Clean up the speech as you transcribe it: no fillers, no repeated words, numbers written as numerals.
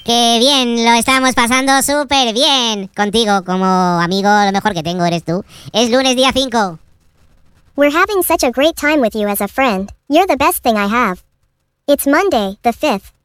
Qué bien, lo estamos pasando súper bien. Contigo, como amigo, lo mejor que tengo eres tú. Es lunes día 5. We're having such a great time with you as a friend. You're the best thing I have. It's Monday, the 5th.